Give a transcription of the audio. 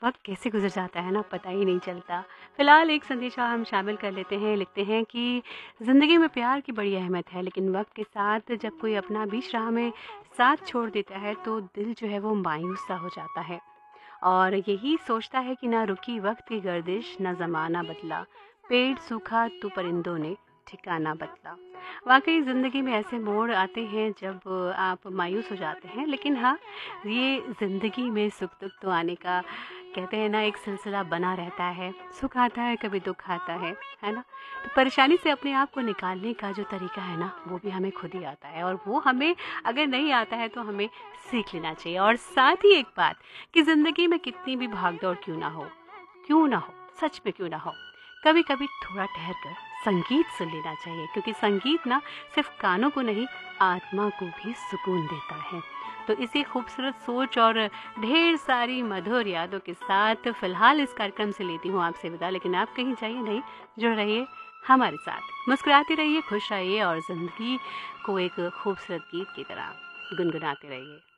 वक़्त कैसे गुज़र जाता है ना, पता ही नहीं चलता। फ़िलहाल एक संदेशा हम शामिल कर लेते हैं, लिखते हैं कि ज़िंदगी में प्यार की बड़ी अहमियत है, लेकिन वक़्त के साथ जब कोई अपना बीच राह में साथ छोड़ देता है, तो दिल जो है वो मायूस सा हो जाता है। और यही सोचता है कि ना रुकी वक़्त की गर्दिश, ना ज़माना बदला, पेड़ सूखा तो परिंदों ने ठिकाना बदला। वाक़ई ज़िंदगी में ऐसे मोड़ आते हैं जब आप मायूस हो जाते हैं, लेकिन हाँ, ये ज़िंदगी में सुख-दुख तो आने का कहते हैं ना एक सिलसिला बना रहता है। सुख आता है, कभी दुःख आता है ना? तो परेशानी से अपने आप को निकालने का जो तरीका है ना, वो भी हमें खुद ही आता है और वो हमें अगर नहीं आता है तो हमें सीख लेना चाहिए। और साथ ही एक बात कि ज़िंदगी में कितनी भी भाग-दौड़ क्यों ना हो, सच में क्यों ना हो, कभी-कभी थोड़ा ठहर कर संगीत सुन लेना चाहिए, क्योंकि संगीत ना सिर्फ कानों को नहीं, आत्मा को भी सुकून देता है। तो इसी खूबसूरत सोच और ढेर सारी मधुर यादों के साथ फ़िलहाल इस कार्यक्रम से लेती हूँ आपसे विदा, लेकिन आप कहीं जाइए नहीं, जुड़ रहिए हमारे साथ। मुस्कुराते रहिए, खुश रहिए और ज़िंदगी को एक खूबसूरत गीत की तरह गुनगुनाते रहिए।